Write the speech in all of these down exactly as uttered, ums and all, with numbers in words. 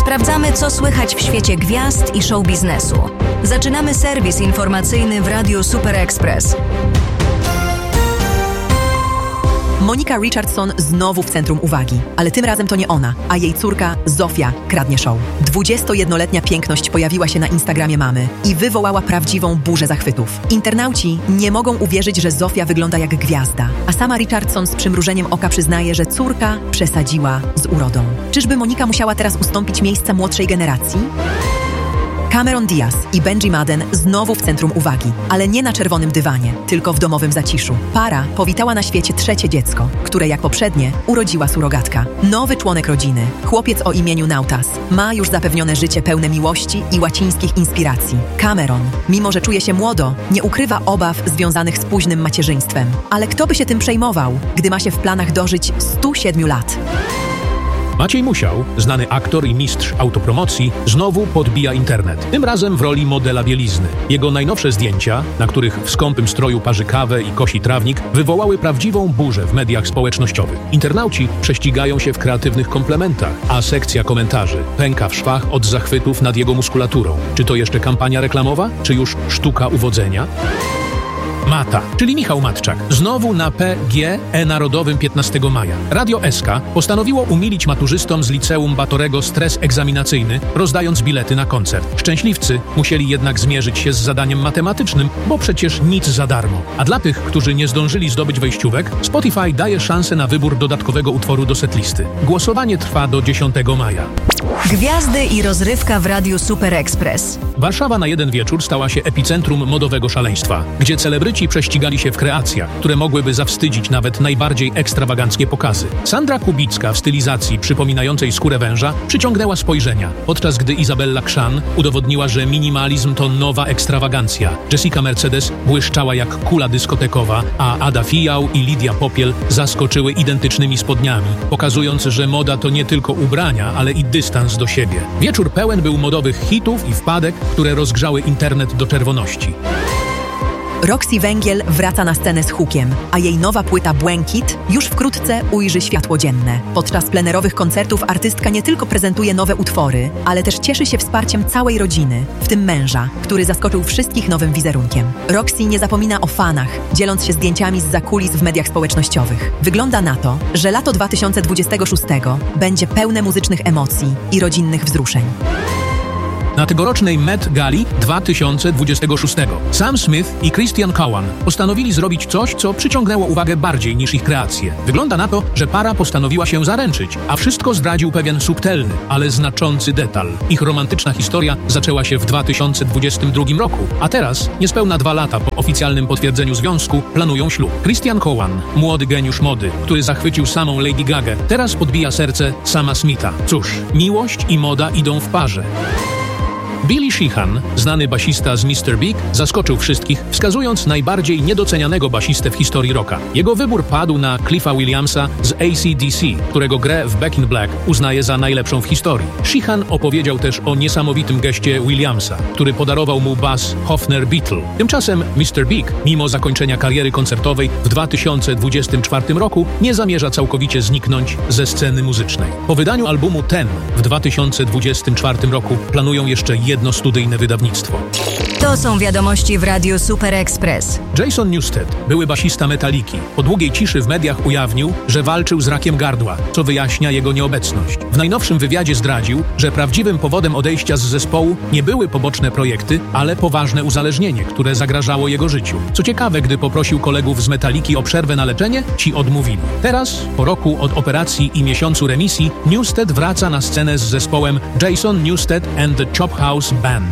Sprawdzamy, co słychać w świecie gwiazd i show biznesu. Zaczynamy serwis informacyjny w Radiu Super Express. Monika Richardson znowu w centrum uwagi, ale tym razem to nie ona, a jej córka Zofia kradnie show. dwudziestojednoletnia piękność pojawiła się na Instagramie mamy i wywołała prawdziwą burzę zachwytów. Internauci nie mogą uwierzyć, że Zofia wygląda jak gwiazda, a sama Richardson z przymrużeniem oka przyznaje, że córka przesadziła z urodą. Czyżby Monika musiała teraz ustąpić miejsca młodszej generacji? Cameron Diaz i Benji Madden znowu w centrum uwagi, ale nie na czerwonym dywanie, tylko w domowym zaciszu. Para powitała na świecie trzecie dziecko, które jak poprzednie urodziła surogatka. Nowy członek rodziny, chłopiec o imieniu Nautas, ma już zapewnione życie pełne miłości i łacińskich inspiracji. Cameron, mimo że czuje się młodo, nie ukrywa obaw związanych z późnym macierzyństwem. Ale kto by się tym przejmował, gdy ma się w planach dożyć stu siedmiu lat? Maciej Musiał, znany aktor i mistrz autopromocji, znowu podbija internet. Tym razem w roli modela bielizny. Jego najnowsze zdjęcia, na których w skąpym stroju parzy kawę i kosi trawnik, wywołały prawdziwą burzę w mediach społecznościowych. Internauci prześcigają się w kreatywnych komplementach, a sekcja komentarzy pęka w szwach od zachwytów nad jego muskulaturą. Czy to jeszcze kampania reklamowa? Czy już sztuka uwodzenia? Mata, czyli Michał Matczak, znowu na P G E Narodowym piętnastego maja. Radio S K postanowiło umilić maturzystom z liceum Batorego stres egzaminacyjny, rozdając bilety na koncert. Szczęśliwcy musieli jednak zmierzyć się z zadaniem matematycznym, bo przecież nic za darmo. A dla tych, którzy nie zdążyli zdobyć wejściówek, Spotify daje szansę na wybór dodatkowego utworu do setlisty. Głosowanie trwa do dziesiątego maja. Gwiazdy i rozrywka w Radiu Super Express. Warszawa na jeden wieczór stała się epicentrum modowego szaleństwa, gdzie celebryci prześcigali się w kreacjach, które mogłyby zawstydzić nawet najbardziej ekstrawaganckie pokazy. Sandra Kubicka w stylizacji przypominającej skórę węża przyciągnęła spojrzenia, podczas gdy Izabella Krzan udowodniła, że minimalizm to nowa ekstrawagancja. Jessica Mercedes błyszczała jak kula dyskotekowa, a Ada Fijał i Lidia Popiel zaskoczyły identycznymi spodniami, pokazując, że moda to nie tylko ubrania, ale i dystans do siebie. Wieczór pełen był modowych hitów i wpadek, które rozgrzały internet do czerwoności. Roxy Węgiel wraca na scenę z hukiem, a jej nowa płyta Błękit już wkrótce ujrzy światło dzienne. Podczas plenerowych koncertów artystka nie tylko prezentuje nowe utwory, ale też cieszy się wsparciem całej rodziny, w tym męża, który zaskoczył wszystkich nowym wizerunkiem. Roxy nie zapomina o fanach, dzieląc się zdjęciami zza kulis w mediach społecznościowych. Wygląda na to, że lato dwa tysiące dwudziestego szóstego będzie pełne muzycznych emocji i rodzinnych wzruszeń. Na tegorocznej Met Gali dwa tysiące dwudziestego szóstego Sam Smith i Christian Cowan postanowili zrobić coś, co przyciągnęło uwagę bardziej niż ich kreacje. Wygląda na to, że para postanowiła się zaręczyć, a wszystko zdradził pewien subtelny, ale znaczący detal. Ich romantyczna historia zaczęła się w dwa tysiące dwudziestym drugim roku, a teraz, niespełna dwa lata po oficjalnym potwierdzeniu związku, planują ślub. Christian Cowan, młody geniusz mody, który zachwycił samą Lady Gagę, teraz podbija serce Sama Smitha. Cóż, miłość i moda idą w parze. Billy Sheehan, znany basista z mister Big, zaskoczył wszystkich, wskazując najbardziej niedocenianego basistę w historii rocka. Jego wybór padł na Cliffa Williamsa z A C D C, którego grę w Back in Black uznaje za najlepszą w historii. Sheehan opowiedział też o niesamowitym geście Williamsa, który podarował mu bas Hofner Beatle. Tymczasem mister Big, mimo zakończenia kariery koncertowej w dwa tysiące dwudziestym czwartym roku, nie zamierza całkowicie zniknąć ze sceny muzycznej. Po wydaniu albumu Ten w dwa tysiące dwudziestym czwartym roku planują jeszcze jedno studyjne wydawnictwo. To są wiadomości w Radiu Super Express. Jason Newsted, były basista Metaliki, po długiej ciszy w mediach ujawnił, że walczył z rakiem gardła, co wyjaśnia jego nieobecność. W najnowszym wywiadzie zdradził, że prawdziwym powodem odejścia z zespołu nie były poboczne projekty, ale poważne uzależnienie, które zagrażało jego życiu. Co ciekawe, gdy poprosił kolegów z Metaliki o przerwę na leczenie, ci odmówili. Teraz, po roku od operacji i miesiącu remisji, Newsted wraca na scenę z zespołem Jason Newsted and the Chop House Band.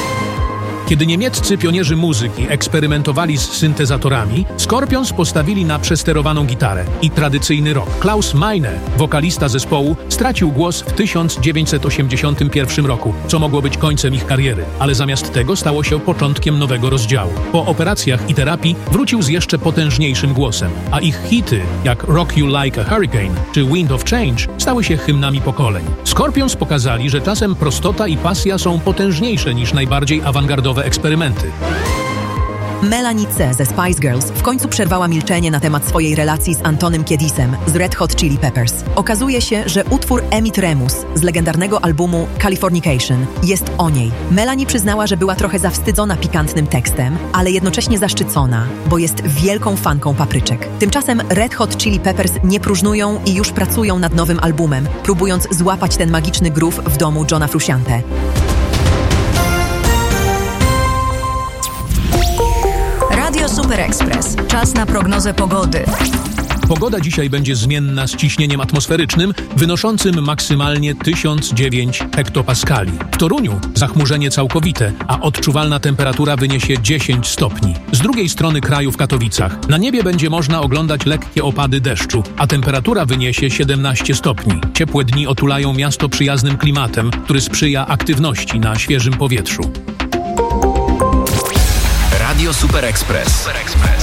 Kiedy niemieccy pionierzy muzyki eksperymentowali z syntezatorami, Scorpions postawili na przesterowaną gitarę i tradycyjny rock. Klaus Meine, wokalista zespołu, stracił głos w tysiąc dziewięćset osiemdziesiątym pierwszym roku, co mogło być końcem ich kariery, ale zamiast tego stało się początkiem nowego rozdziału. Po operacjach i terapii wrócił z jeszcze potężniejszym głosem, a ich hity, jak Rock You Like a Hurricane czy Wind of Change, stały się hymnami pokoleń. Scorpions pokazali, że czasem prostota i pasja są potężniejsze niż najbardziej awangardowe eksperymenty. Melanie C. ze Spice Girls w końcu przerwała milczenie na temat swojej relacji z Antonym Kiedisem z Red Hot Chili Peppers. Okazuje się, że utwór Emmett Remus z legendarnego albumu Californication jest o niej. Melanie przyznała, że była trochę zawstydzona pikantnym tekstem, ale jednocześnie zaszczycona, bo jest wielką fanką papryczek. Tymczasem Red Hot Chili Peppers nie próżnują i już pracują nad nowym albumem, próbując złapać ten magiczny groove w domu Johna Frusciante. Radio Super Express. Czas na prognozę pogody. Pogoda dzisiaj będzie zmienna z ciśnieniem atmosferycznym wynoszącym maksymalnie tysiąc dziewięć hektopaskali. W Toruniu zachmurzenie całkowite, a odczuwalna temperatura wyniesie dziesięć stopni. Z drugiej strony kraju w Katowicach na niebie będzie można oglądać lekkie opady deszczu, a temperatura wyniesie siedemnaście stopni. Ciepłe dni otulają miasto przyjaznym klimatem, który sprzyja aktywności na świeżym powietrzu. Radio Super Express.